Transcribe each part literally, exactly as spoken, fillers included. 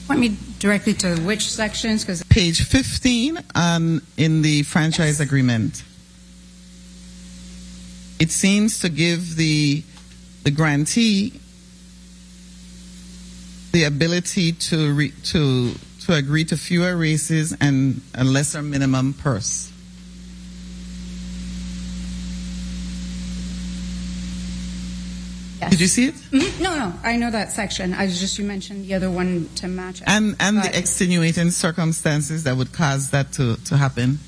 Point me directly to which sections? Because Page fifteen um, in the franchise Yes. agreement. It seems to give the the grantee the ability to re, to to agree to fewer races and a lesser minimum purse. Yes. Did you see it? Mhm. No, no, I know that section. I was just, you mentioned the other one to match it. And and But the extenuating circumstances that would cause that to, to happen.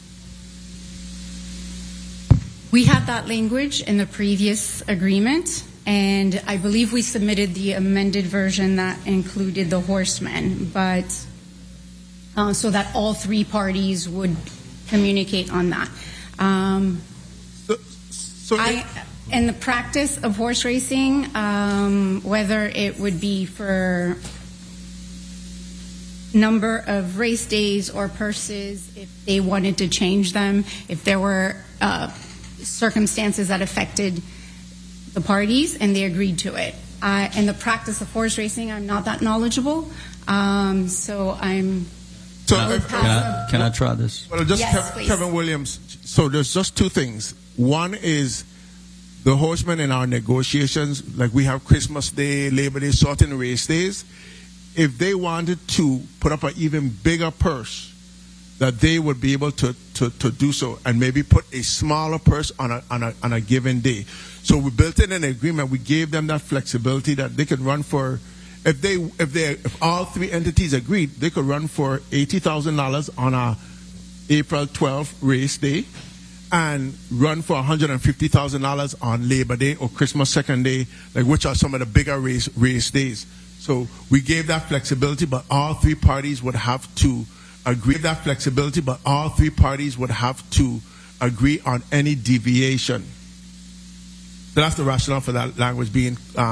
we had that language in the previous agreement, and I believe we submitted the amended version that included the horsemen, but uh, so that all three parties would communicate on that. Um, So, so I, in the practice of horse racing, um, whether it would be for number of race days or purses, if they wanted to change them, if there were uh, circumstances that affected the parties and they agreed to it. Uh, in the practice of horse racing, I'm not that knowledgeable, um, so I'm. so I would if- pass Can the- I, can I try this? Well, just Yes, Kev- please. Kevin Williams. So there's just two things. One is the horsemen in our negotiations, like we have Christmas Day, Labor Day, certain race days. If they wanted to put up an even bigger purse, that they would be able to, to, to do so, and maybe put a smaller purse on a, on a on a given day. So we built in an agreement. We gave them that flexibility that they could run for. If they if they if all three entities agreed, they could run for eighty thousand dollars on a April twelfth race day, and run for one hundred and fifty thousand dollars on Labor Day or Christmas second day, like which are some of the bigger race race days. So we gave that flexibility, but all three parties would have to agree that flexibility, but all three parties would have to agree on any deviation. So that's the rationale for that language being. Um,